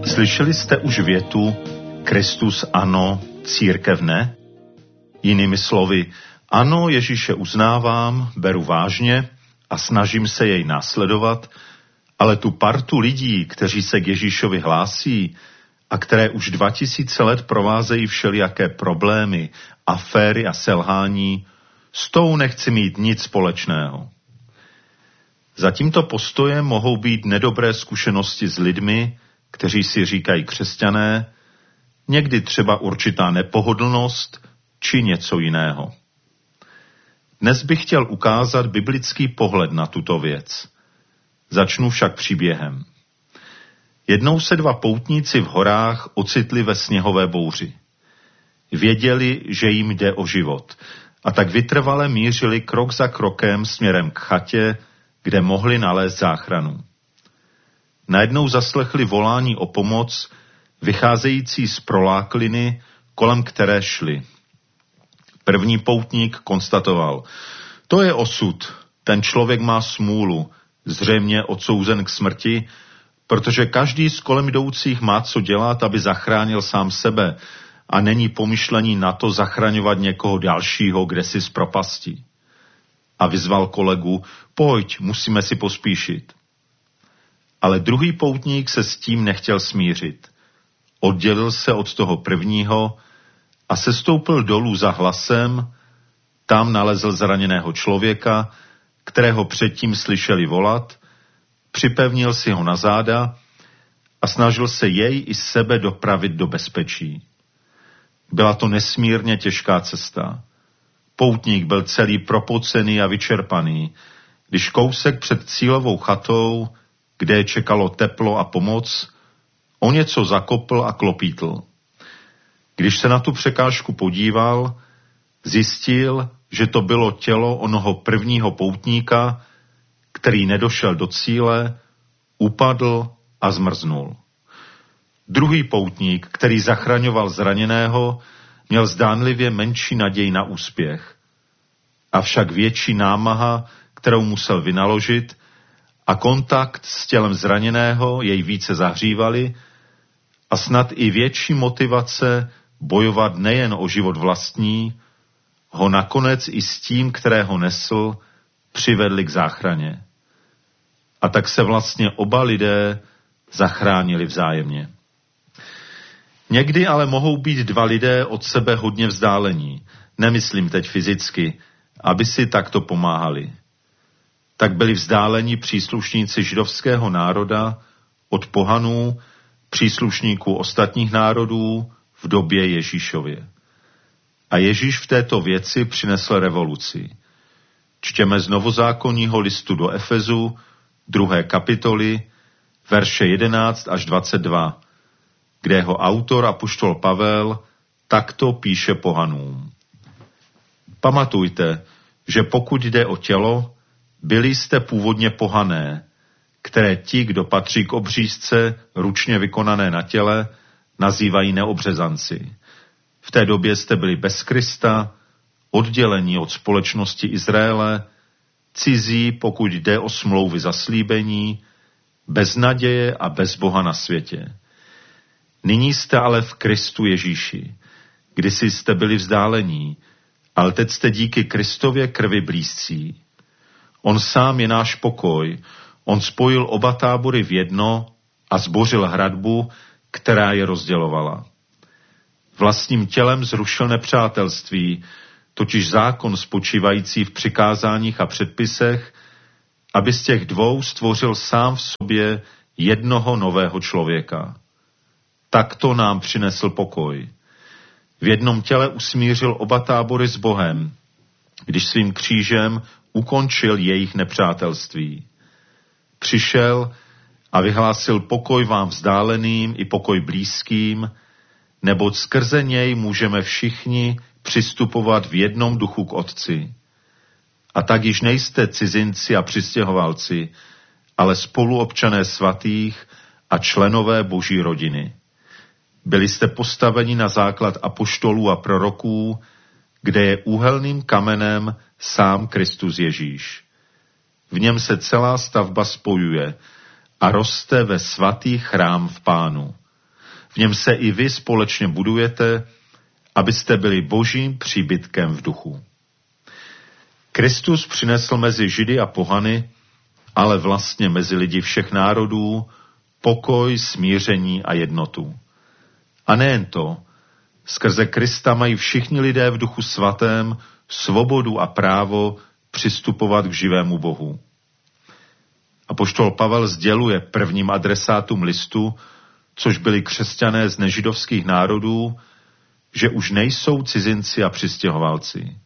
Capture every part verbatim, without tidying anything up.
Slyšeli jste už větu Kristus ano, církev ne? Jinými slovy, ano, Ježíše uznávám, beru vážně a snažím se jej následovat, ale tu partu lidí, kteří se k Ježíšovi hlásí a které už dva tisíce let provázejí všelijaké problémy, aféry a selhání, s tou nechci mít nic společného. Za tímto postojem mohou být nedobré zkušenosti s lidmi, kteří si říkají křesťané, někdy třeba určitá nepohodlnost či něco jiného. Dnes bych chtěl ukázat biblický pohled na tuto věc. Začnu však příběhem. Jednou se dva poutníci v horách ocitli ve sněhové bouři. Věděli, že jim jde o život, a tak vytrvale mířili krok za krokem směrem k chatě, kde mohli nalézt záchranu. Najednou zaslechli volání o pomoc, vycházející z prolákliny, kolem které šli. První poutník konstatoval, to je osud, ten člověk má smůlu, zřejmě odsouzen k smrti, protože každý z kolem jdoucích má co dělat, aby zachránil sám sebe a není pomyšlení na to zachraňovat někoho dalšího, kde si z propasti. A vyzval kolegu, pojď, musíme si pospíšit. Ale druhý poutník se s tím nechtěl smířit. Oddělil se od toho prvního a sestoupil dolů za hlasem, tam nalezl zraněného člověka, kterého předtím slyšeli volat, připevnil si ho na záda a snažil se jej i sebe dopravit do bezpečí. Byla to nesmírně těžká cesta. Poutník byl celý propocený a vyčerpaný, když kousek před cílovou chatou, kde je čekalo teplo a pomoc, o něco zakopl a klopítl. Když se na tu překážku podíval, zjistil, že to bylo tělo onoho prvního poutníka, který nedošel do cíle, upadl a zmrznul. Druhý poutník, který zachraňoval zraněného, měl zdánlivě menší naději na úspěch. Avšak větší námaha, kterou musel vynaložit, a kontakt s tělem zraněného jej více zahřívali a snad i větší motivace bojovat nejen o život vlastní, ho nakonec i s tím, kterého nesl, přivedli k záchraně. A tak se vlastně oba lidé zachránili vzájemně. Někdy ale mohou být dva lidé od sebe hodně vzdálení, nemyslím teď fyzicky, aby si takto pomáhali. Tak byli vzdáleni příslušníci židovského národa od pohanů, příslušníků ostatních národů v době Ježíšově. A Ježíš v této věci přinesl revoluci. Čtěme z novozákonního listu do Efezu, druhé kapitoly, verše jedenáct až dvacet dva, kde jeho autor apoštol Pavel takto píše pohanům. Pamatujte, že pokud jde o tělo, byli jste původně pohané, které ti, kdo patří k obřízce, ručně vykonané na těle, nazývají neobřezanci. V té době jste byli bez Krista, oddělení od společnosti Izraele, cizí, pokud jde o smlouvy zaslíbení, bez naděje a bez Boha na světě. Nyní jste ale v Kristu Ježíši. Kdysi jste byli vzdálení, ale teď jste díky Kristově krvi blízcí. On sám je náš pokoj, on spojil oba tábory v jedno a zbořil hradbu, která je rozdělovala. Vlastním tělem zrušil nepřátelství, totiž zákon spočívající v přikázáních a předpisech, aby z těch dvou stvořil sám v sobě jednoho nového člověka. Takto nám přinesl pokoj. V jednom těle usmířil oba tábory s Bohem, když svým křížem ukončil jejich nepřátelství. Přišel a vyhlásil pokoj vám vzdáleným i pokoj blízkým, neboť skrze něj můžeme všichni přistupovat v jednom duchu k Otci. A tak již nejste cizinci a přistěhovalci, ale spoluobčané svatých a členové Boží rodiny. Byli jste postaveni na základ apoštolů a proroků, kde je úhelným kamenem sám Kristus Ježíš. V něm se celá stavba spojuje a roste ve svatý chrám v Pánu. V něm se i vy společně budujete, abyste byli božím příbytkem v duchu. Kristus přinesl mezi Židy a pohany, ale vlastně mezi lidi všech národů, pokoj, smíření a jednotu. A nejen to, skrze Krista mají všichni lidé v duchu svatém svobodu a právo přistupovat k živému Bohu. Apoštol Pavel sděluje prvním adresátům listu, což byli křesťané z nežidovských národů, že už nejsou cizinci a přistěhovalci.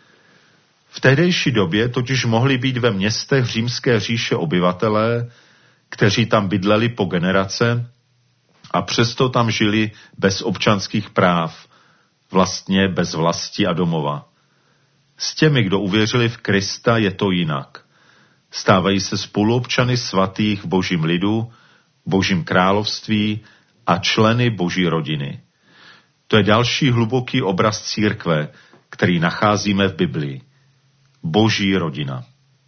V tehdejší době totiž mohli být ve městech římské říše obyvatelé, kteří tam bydleli po generace a přesto tam žili bez občanských práv, vlastně bez vlasti a domova. S těmi, kdo uvěřili v Krista, je to jinak. Stávají se spoluobčany svatých v božím lidu, božím království a členy boží rodiny. To je další hluboký obraz církve, který nacházíme v Biblii. Boží rodina.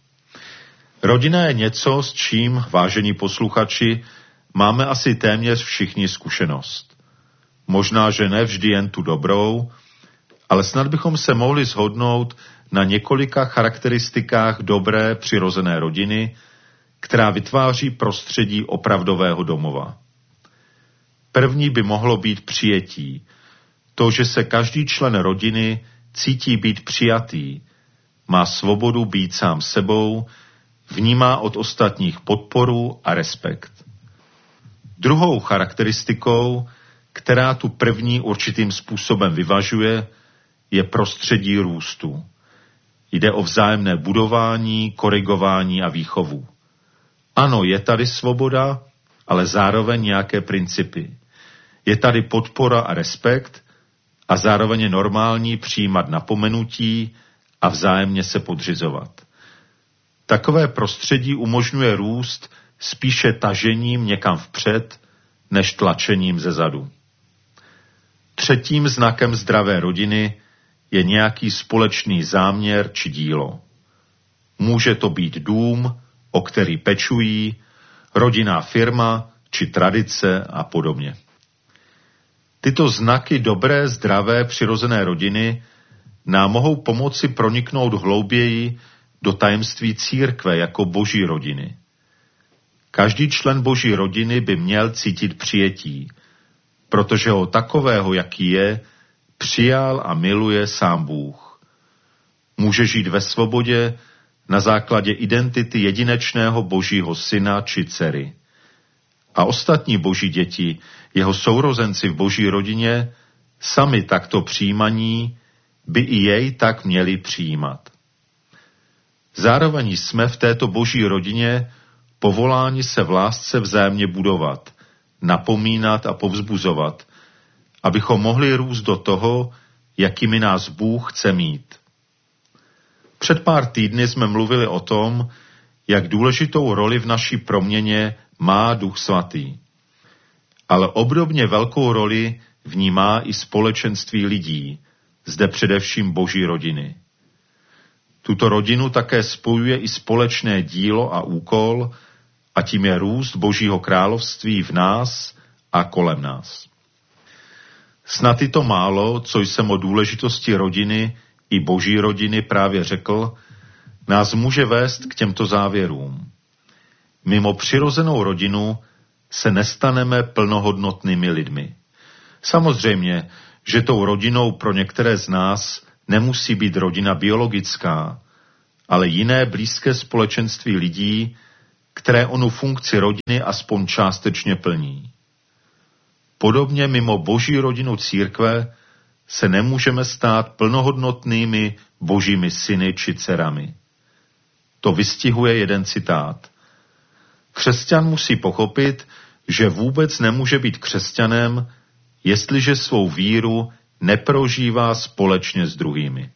Rodina je něco, s čím, vážení posluchači, máme asi téměř všichni zkušenost. Možná, že ne vždy jen tu dobrou, ale snad bychom se mohli shodnout na několika charakteristikách dobré přirozené rodiny, která vytváří prostředí opravdového domova. První by mohlo být přijetí. To, že se každý člen rodiny cítí být přijatý, má svobodu být sám sebou, vnímá od ostatních podporu a respekt. Druhou charakteristikou, která tu první určitým způsobem vyvažuje, je prostředí růstu. Jde o vzájemné budování, korigování a výchovu. Ano, je tady svoboda, ale zároveň nějaké principy. Je tady podpora a respekt a zároveň je normální přijímat napomenutí a vzájemně se podřizovat. Takové prostředí umožňuje růst spíše tažením někam vpřed, než tlačením zezadu. Třetím znakem zdravé rodiny je nějaký společný záměr či dílo. Může to být dům, o který pečují, rodinná firma či tradice a podobně. Tyto znaky dobré, zdravé, přirozené rodiny nám mohou pomoci proniknout hlouběji do tajemství církve jako boží rodiny. Každý člen boží rodiny by měl cítit přijetí, protože ho takového, jaký je, přijal a miluje sám Bůh. Může žít ve svobodě na základě identity jedinečného božího syna či dcery. A ostatní boží děti, jeho sourozenci v boží rodině, sami takto přijímaní, by i jej tak měli přijímat. Zároveň jsme v této boží rodině povoláni se v lásce vzájemně budovat, napomínat a povzbuzovat, abychom mohli růst do toho, jakými nás Bůh chce mít. Před pár týdny jsme mluvili o tom, jak důležitou roli v naší proměně má Duch Svatý. Ale obdobně velkou roli v ní má i společenství lidí, zde především boží rodiny. Tuto rodinu také spojuje i společné dílo a úkol, a tím je růst božího království v nás a kolem nás. Snad i to málo, co jsem o důležitosti rodiny i boží rodiny právě řekl, nás může vést k těmto závěrům. Mimo přirozenou rodinu se nestaneme plnohodnotnými lidmi. Samozřejmě, že tou rodinou pro některé z nás nemusí být rodina biologická, ale jiné blízké společenství lidí, které onu funkci rodiny aspoň částečně plní. Podobně mimo boží rodinu církve se nemůžeme stát plnohodnotnými božími syny či dcerami. To vystihuje jeden citát. Křesťan musí pochopit, že vůbec nemůže být křesťanem, jestliže svou víru neprožívá společně s druhými.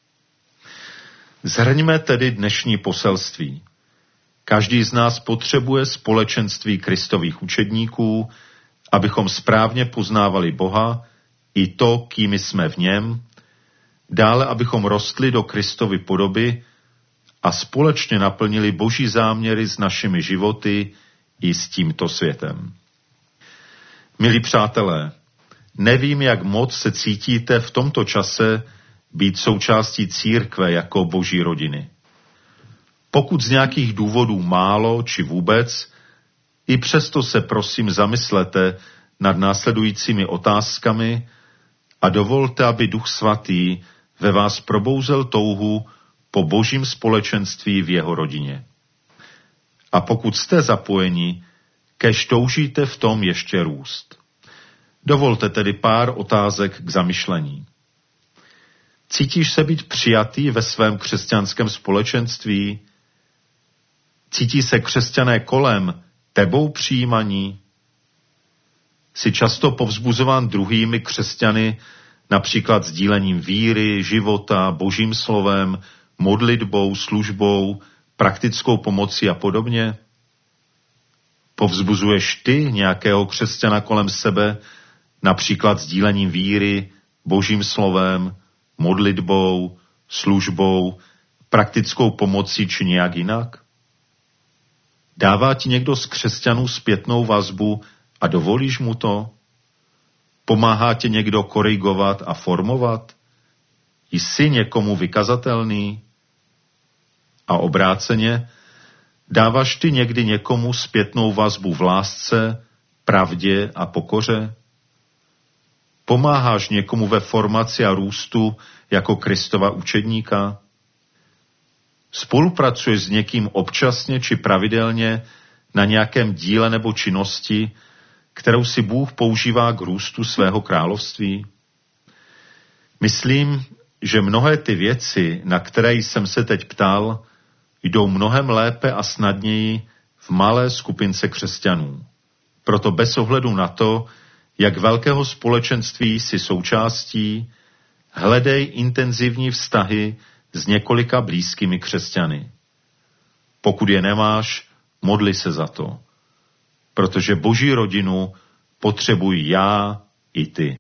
Zhrňme tedy dnešní poselství. Každý z nás potřebuje společenství Kristových učedníků, abychom správně poznávali Boha i to, kými jsme v něm, dále abychom rostli do Kristovy podoby a společně naplnili boží záměry s našimi životy i s tímto světem. Milí přátelé, nevím, jak moc se cítíte v tomto čase být součástí církve jako boží rodiny. Pokud z nějakých důvodů málo či vůbec, i přesto se prosím zamyslete nad následujícími otázkami a dovolte, aby Duch Svatý ve vás probouzel touhu po božím společenství v jeho rodině. A pokud jste zapojeni, kež toužíte v tom ještě růst. Dovolte tedy pár otázek k zamyšlení. Cítíš se být přijatý ve svém křesťanském společenství? Cítí se křesťané kolem tebou přijímaní? Jsi často povzbuzován druhými křesťany, například sdílením víry, života, božím slovem, modlitbou, službou, praktickou pomocí a podobně? Povzbuzuješ ty nějakého křesťana kolem sebe, například sdílením víry, božím slovem, modlitbou, službou, praktickou pomocí či nějak jinak? Dává ti někdo z křesťanů zpětnou vazbu a dovolíš mu to? Pomáhá tě někdo korigovat a formovat? Jsi někomu vykazatelný? A obráceně, dáváš ty někdy někomu zpětnou vazbu v lásce, pravdě a pokoře? Pomáháš někomu ve formaci a růstu jako Kristova učedníka? Spolupracuješ s někým občasně či pravidelně na nějakém díle nebo činnosti, kterou si Bůh používá k růstu svého království? Myslím, že mnohé ty věci, na které jsem se teď ptal, jdou mnohem lépe a snadněji v malé skupince křesťanů. Proto bez ohledu na to, jak velkého společenství jsi součástí, hledej intenzivní vztahy s několika blízkými křesťany. Pokud je nemáš, modli se za to, protože boží rodinu potřebuji já i ty.